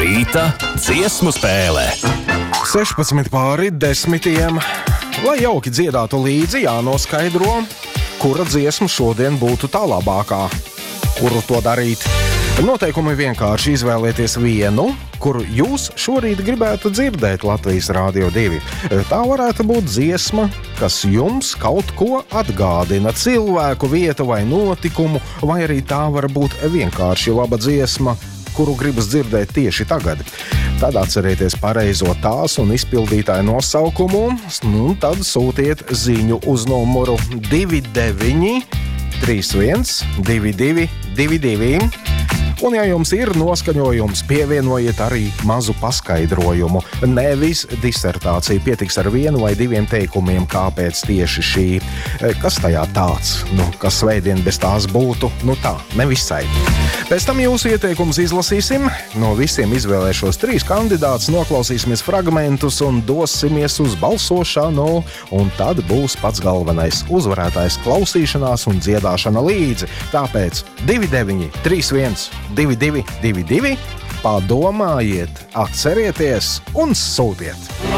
Rīta dziesmu spēlē. 16:10. Lai jauki dziedātu līdzi, jānoskaidro, kura dziesma šodien būtu tā labākā. Kuru to darīt? Noteikumi vienkārši izvēlieties vienu, kuru jūs šorīt gribētu dzirdēt Latvijas Rādio 2. Tā varētu būt dziesma, kas jums kaut ko atgādina, cilvēku, vietu vai notikumu, vai arī tā var būt vienkārši laba dziesma, kuru gribas dzirdēt tieši tagad. Tad atcerieties pareizo tās un izpildītāju nosaukumu, tad sūtiet ziņu uz numuru 29 31 22 22. Un, ja jums ir noskaņojums, pievienojiet arī mazu paskaidrojumu. Nevis disertāciju, pietiks ar vienu vai diviem teikumiem, kāpēc tieši šī. Kas tajā tāds? Kas svētdien bez tās būtu? Tā, nevisai. Pēc tam jūsu ieteikumus izlasīsim. No visiem izvēlēšos 3 kandidātus, noklausīsimies fragmentus un dosimies uz balsošanu. Un tad būs pats galvenais uzvarētājs klausīšanās un dziedāšana līdzi. Tāpēc 29 31 22 22. Padomājiet, atcerieties un sūtiet!